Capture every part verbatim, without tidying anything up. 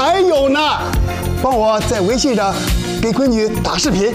还有呢，帮我在微信上给闺女打视频。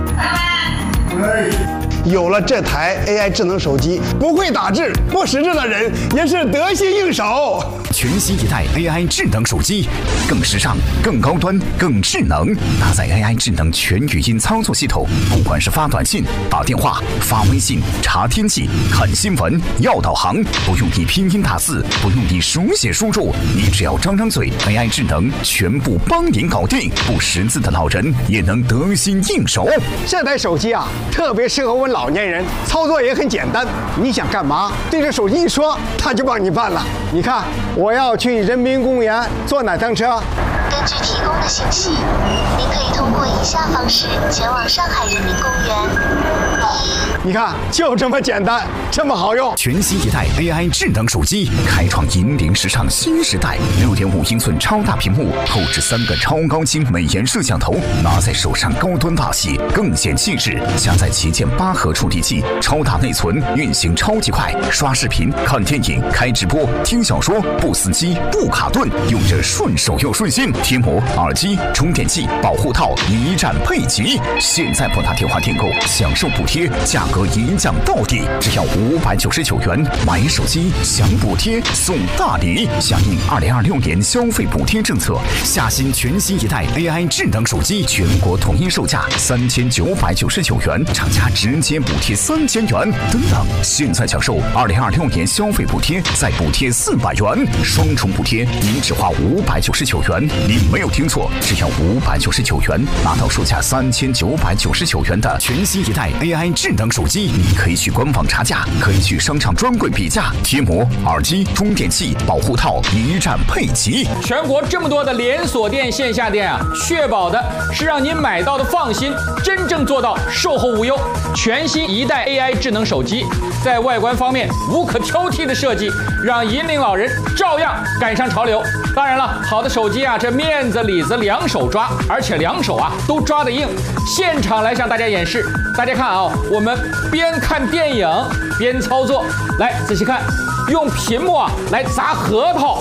有了这台 A I 智能手机，不会打字、不识字的人也是得心应手。 全新一代 A I 智能手机，更时尚、更高端、更智能，搭载 A I 智能全语音操作系统。不管是发短信、打电话、发微信、查天气、看新闻、要导航，不用你拼音打字，不用你手写输入，你只要张张嘴 ，A I 智能全部帮您搞定。不识字的老人也能得心应手。 这台手机啊，特别适合我老年人，操作也很简单。你想干嘛，对着手机一说，它就帮你办了。你看，我要去人民公园坐哪趟车？ 根据提供的信息，您可以通过以下方式前往上海人民公园。 你看，就这么简单，这么好用。 全新一代 A I 智能手机，开创引领时尚新时代。六点五英寸超大屏幕，后置三个超高清美颜摄像头，拿在手上高端大气，更显气质。下载旗舰八核处理器，超大内存，运行超级快，刷视频、看电影、开直播、听小说，不死机、不卡顿，用着顺手又顺心。贴膜、耳机、充电器、保护套一站配齐。现在拨打电话订购，享受补贴，价格一降到底，只要五百九十九元。买手机享补贴送大礼，响应二零二六年消费补贴政策，下新全新一代 A I 智能手机，全国统一售价三千九百九十九元，厂家直接补贴三千元。等等，现在享受二零二六年消费补贴，再补贴四百元，双重补贴，您只花五百九十九元。您没有听错，只要五百九十九元，拿到售价三千九百九十九元的全新一代 A I 智能手机。你可以去官网查价，可以去商场专柜比价，贴膜、耳机、充电器、保护套一站配齐。 全国这么多的连锁店、线下店啊，确保的是让您买到的放心，真正做到售后无忧。全新一代 A I 智能手机，在外观方面无可挑剔的设计，让引领老人照样赶上潮流。当然了，好的手机啊，这面子里子两手抓，而且两手啊都抓得硬。现场来向大家演示，大家看啊，我们边看电影边操作，来仔细看，用屏幕啊来砸核桃，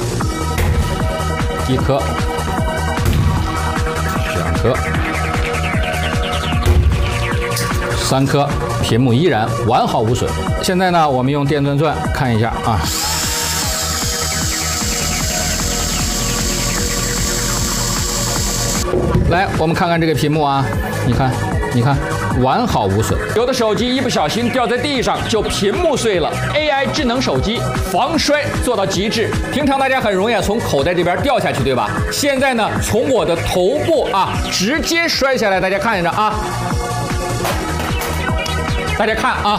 一颗，两颗，三颗，屏幕依然完好无损。现在呢，我们用电钻钻看一下啊。来，我们看看这个屏幕啊，你看，你看，完好无损。有的手机一不小心掉在地上就屏幕碎了 ，A I 智能手机防摔做到极致。平常大家很容易啊从口袋这边掉下去，对吧？现在呢，从我的头部啊直接摔下来，大家看着啊，大家看啊，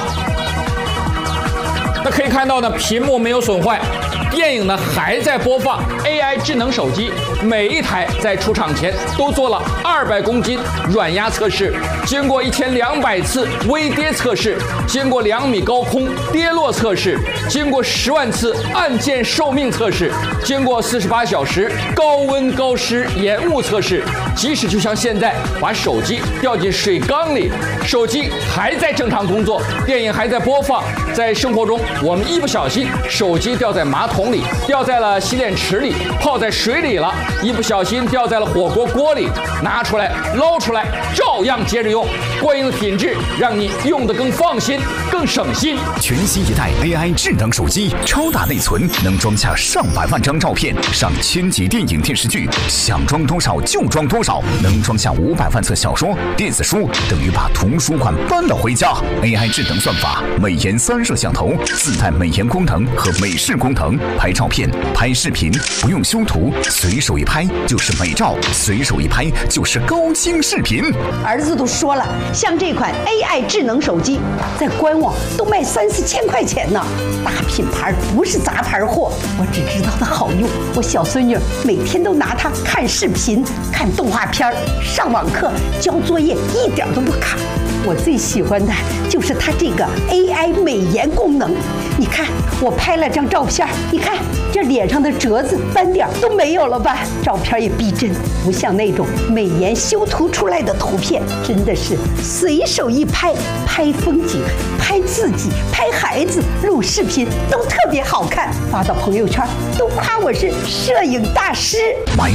那可以看到呢，屏幕没有损坏。电影呢还在播放 ，A I 智能手机每一台在出厂前都做了二百公斤软压测试，经过一千两百次微跌测试，经过两米高空跌落测试，经过十万次按键寿命测试，经过四十八小时高温高湿延误测试，即使就像现在把手机掉进水缸里，手机还在正常工作，电影还在播放。在生活中，我们一不小心手机掉在马桶里，掉在了洗脸池里，泡在水里了，一不小心掉在了火锅锅里，拿出来捞出来，照样接着用，过硬的品质让你用得更放心，更省心。 全新一代 A I 智能手机，超大内存，能装下上百万张照片，上千集电影电视剧，想装多少就装多少，能装下五百万册小说、电子书，等于把图书馆搬了回家。A I 智能算法，美颜三摄像头，自带美颜功能和美视功能，拍照片、拍视频不用修图，随手一拍就是美照，随手一拍就是高清视频。 儿子都说了，像这款 A I 智能手机，在官网都卖三四千块钱呢，大品牌不是杂牌货。我只知道它好用，我小孙女每天都拿它看视频、看动画片、上网课、交作业，一点都不卡。我最喜欢的就是它这个 A I 美颜功能。你看，我拍了张照片，你看这脸上的褶子、斑点都没有了吧？照片也逼真，不像那种美颜修图出来的图片，真的是随手一拍，拍风景、拍自己、拍孩子、录视频都特别好看，发到朋友圈都夸我是摄影大师。 买